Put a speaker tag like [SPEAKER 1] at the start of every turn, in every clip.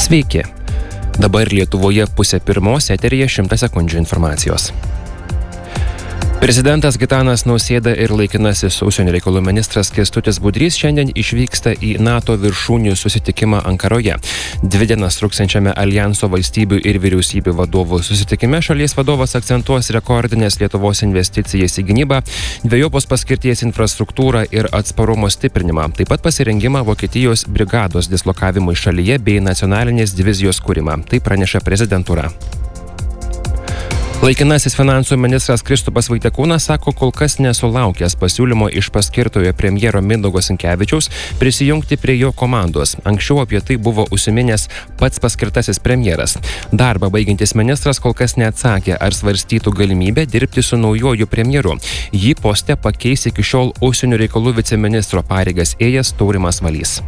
[SPEAKER 1] Sveiki. Dabar Lietuvoje 12:30 eteryje 100 sekundžių informacijos. Prezidentas Gitanas Nausėda ir laikinasis užsienio reikalų ministras Kęstutis Budrys šiandien išvyksta į NATO viršūnių susitikimą Ankaroje. 2 dienas truksiančiame aljanso valstybių ir vyriausybių vadovų susitikime šalies vadovas akcentuos rekordinės Lietuvos investicijas į gynybą, dvejopos paskirties infrastruktūrą ir atsparumo stiprinimą, taip pat pasirengimą Vokietijos brigados dislokavimui šalyje bei nacionalinės divizijos kūrimą. Tai praneša prezidentūra. Laikinasis finansų ministras Kristupas Vaitekūnas sako, kol kas nesulaukęs pasiūlymo iš paskirtojo premjero Mindaugo Sinkevičiaus prisijungti prie jo komandos. Anksčiau apie tai buvo užsiminęs pats paskirtasis premjeras. Darbą baigiantis ministras kol kas neatsakė, ar svarstytų galimybę dirbti su naujoju premjeru. Jį poste pakeis iki šiol užsienio reikalų viceministro pareigas ėjęs Taurimas Valys.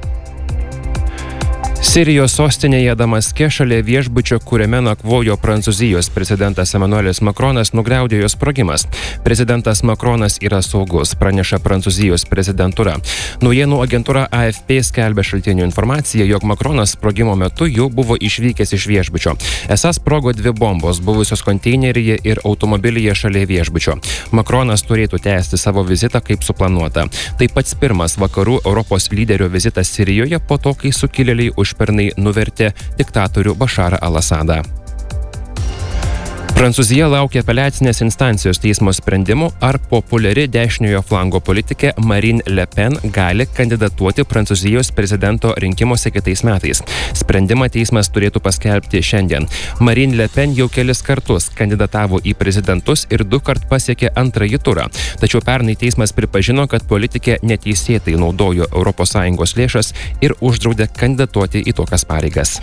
[SPEAKER 1] Sirijos sostinėje Damaske šalia viešbučio, kuriame nakvojo Prancūzijos prezidentas Emmanuelis Macronas, nugriaudėjo sprogimas. Prezidentas Macronas yra saugus, praneša Prancūzijos prezidentūra. Naujienų agentūra AFP skelbia šaltinių informaciją, jog Macronas sprogimo metu jau buvo išvykęs iš viešbučio. Esą sprogo 2 bombos, buvusios konteineryje ir automobilyje šalia viešbučio. Macronas turėtų tęsti savo vizitą kaip suplanuota. Tai pats pirmas vakarų Europos lyderio vizitas Sirijoje po to, kai sukilėliai užpernai nuvertė diktatorių Bašarą al-Asadą. Prancūzija laukia apeliacinės instancijos teismo sprendimų, ar populiari dešiniojo flango politikė Marine Le Pen gali kandidatuoti Prancūzijos prezidento rinkimuose kitais metais. Sprendimą teismas turėtų paskelbti šiandien. Marine Le Pen jau kelis kartus kandidatavo į prezidentus ir 2 kart pasiekė antrąjį turą. Tačiau pernai teismas pripažino, kad politikė neteisėtai naudojo ES lėšas ir uždraudė kandidatuoti į tokias pareigas.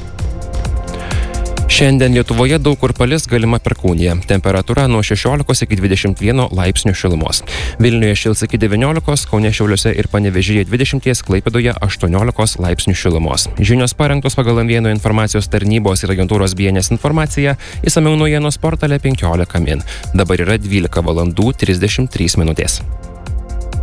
[SPEAKER 1] Šiandien Lietuvoje daug kur palis, galima perkūnija. Temperatūra nuo 16 iki 21 laipsnių šilumos. Vilniuje šils iki 19, Kaune, Šiauliuose ir Panevėžyje 20, Klaipėdoje 18 laipsnių šilumos. Žinios parengtos pagal M1 informacijos tarnybos ir agentūros BNS informaciją, išsamiau naujienos portale 15 min. Dabar yra 12:33.